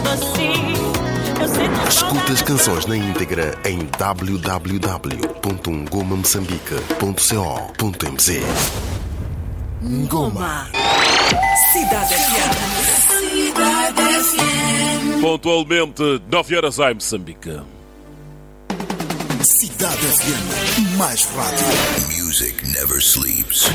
Escuta as canções na íntegra em www.ngomamoçambique.co.mz. Ngoma. Cidade FM. Pontualmente, 9 horas em Moçambique. Cidade FM. Mais rádio. Music never sleeps.